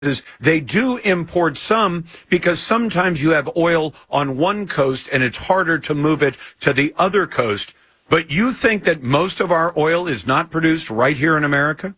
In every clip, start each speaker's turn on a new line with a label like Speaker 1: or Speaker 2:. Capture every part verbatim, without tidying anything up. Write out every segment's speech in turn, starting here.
Speaker 1: is they do import some because sometimes you have oil on one coast and it's harder to move it to the other coast. But you think that most of our oil is not produced right here in America?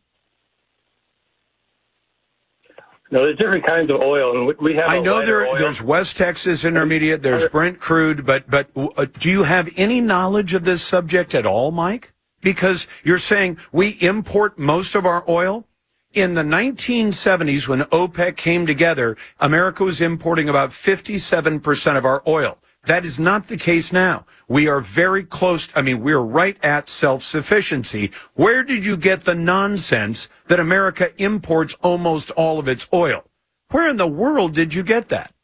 Speaker 2: No, there's different kinds of oil, and we have.
Speaker 1: I
Speaker 2: a
Speaker 1: know there,
Speaker 2: oil.
Speaker 1: there's West Texas Intermediate, there's Brent crude, but but uh, do you have any knowledge of this subject at all, Mike? Because you're saying we import most of our oil. In the nineteen seventies, when OPEC came together, America was importing about fifty-seven percent of our oil. That is not the case now. We are very close. I mean, we're right at self-sufficiency. Where did you get the nonsense that America imports almost all of its oil? Where in the world did you get that?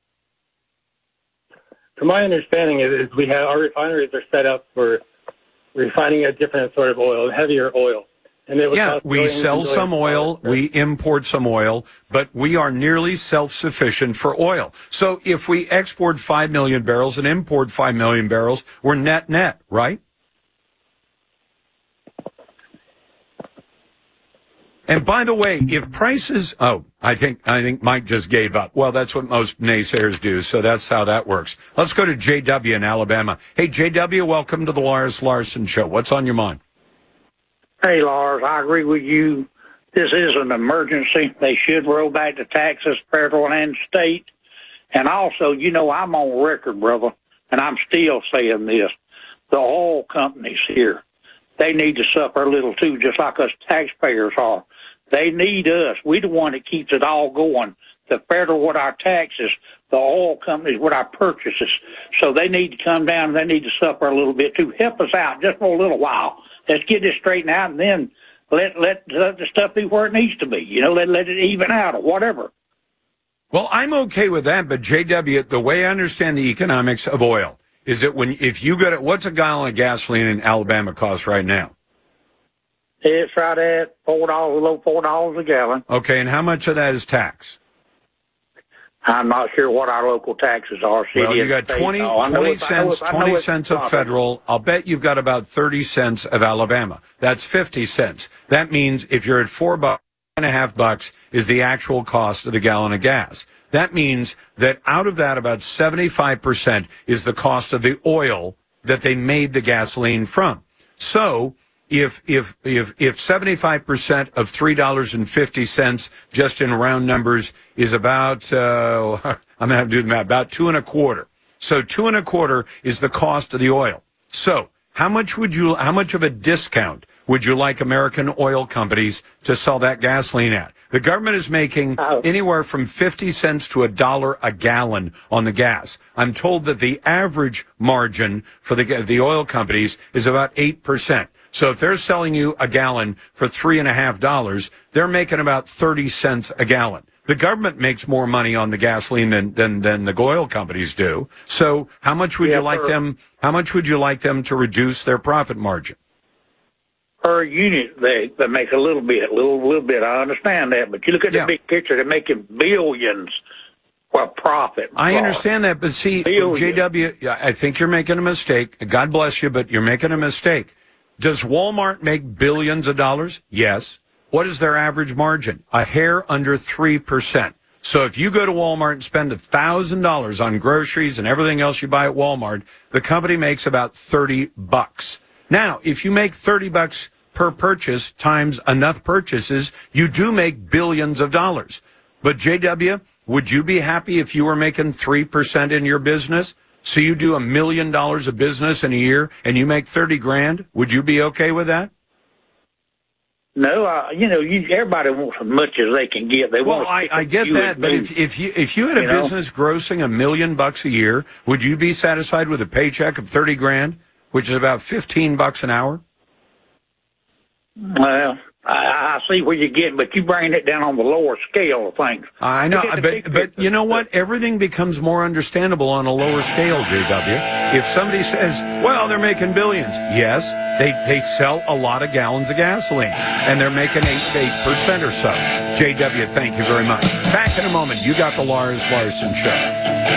Speaker 2: From my understanding, is we have our refineries are set up for refining a different sort of oil, heavier oil. And it
Speaker 1: yeah, we sell some oil, we import some oil, but we are nearly self-sufficient for oil. So if we export five million barrels and import five million barrels, we're net-net, right? And by the way, if prices, oh, I think I think Mike just gave up. Well, that's what most naysayers do, so that's how that works. Let's go to J W in Alabama. Hey, J W, welcome to the Lars Larson Show. What's on your mind?
Speaker 3: Hey, Lars, I agree with you. This is an emergency. They should roll back the taxes, federal and state. And also, you know, I'm on record, brother, and I'm still saying this. The oil companies here, they need to suffer a little too, just like us taxpayers are. They need us. We're the one that keeps it all going. The federal with our taxes, the oil companies with our purchases. So they need to come down and they need to suffer a little bit too. Help us out just for a little while. Let's get this straightened out, and then let, let let the stuff be where it needs to be. You know, let let it even out or whatever.
Speaker 1: Well, I'm okay with that, but J W, the way I understand the economics of oil is that when if you go to what's a gallon of gasoline in Alabama cost right now?
Speaker 3: It's right at four dollars, below four dollars a gallon.
Speaker 1: Okay, and how much of that is tax?
Speaker 3: I'm not sure what our local taxes are. City
Speaker 1: well, you got twenty, twenty cents, twenty cents of federal. I'll bet you've got about thirty cents of Alabama. That's fifty cents. That means if you're at four bucks and a half bucks is the actual cost of the gallon of gas. That means that out of that, about seventy-five percent is the cost of the oil that they made the gasoline from. So if if if if seventy-five percent of three dollars and fifty cents, just in round numbers, is about uh, I'm gonna have to do the math, about two and a quarter. So two and a quarter is the cost of the oil. So how much would you how much of a discount would you like American oil companies to sell that gasoline at? The government is making oh. anywhere from fifty cents to a dollar a gallon on the gas. I'm told that the average margin for the the oil companies is about eight percent. So if they're selling you a gallon for three and a half dollars, they're making about thirty cents a gallon. The government makes more money on the gasoline than than, than the oil companies do. So how much would yeah, you like per, them? How much would you like them to reduce their profit margin?
Speaker 3: Per unit, they they make a little bit, a little little bit. I understand that, but you look at the yeah. big picture; they're making billions for profit.
Speaker 1: I understand that, but see, billions. J W, I think you're making a mistake. God bless you, but you're making a mistake. Does Walmart make billions of dollars? Yes. What is their average margin? A hair under three percent. So if you go to Walmart and spend one thousand dollars on groceries and everything else you buy at Walmart, the company makes about thirty bucks. Now, if you make thirty bucks per purchase times enough purchases, you do make billions of dollars. But J W, would you be happy if you were making three percent in your business? So you do a million dollars of business in a year and you make thirty grand? Would you be okay with that?
Speaker 3: No, uh, you know, you, everybody wants as much as they can get. They
Speaker 1: well,
Speaker 3: want
Speaker 1: I, I get that, but if, if you if you had a you business know? grossing a million bucks a year, would you be satisfied with a paycheck of thirty grand, which is about fifteen bucks an hour?
Speaker 3: Well, I, I see where you're getting, but you bring it down on the lower scale of things.
Speaker 1: I know, but but you know what? Everything becomes more understandable on a lower scale, J W. If somebody says, well, they're making billions. Yes, they, they sell a lot of gallons of gasoline, and they're making eight, eight percent or so. J W, thank you very much. Back in a moment. You got the Lars Larson Show.